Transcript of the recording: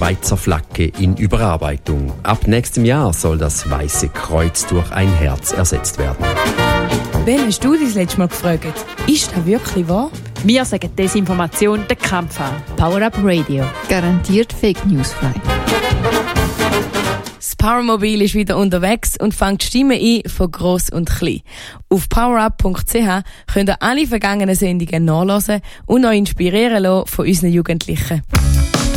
Schweizer Flagge in Überarbeitung. Ab nächstem Jahr soll das Weiße Kreuz durch ein Herz ersetzt werden. Wen hast du das letzte Mal gefragt? Ist das wirklich wahr? Wir sagen Desinformation den Kampf an. Power Up Radio. Garantiert Fake News frei. Das Powermobil ist wieder unterwegs und fängt Stimmen ein von gross und klein. Auf powerup.ch könnt ihr alle vergangenen Sendungen nachhören und euch inspirieren lassen von unseren Jugendlichen.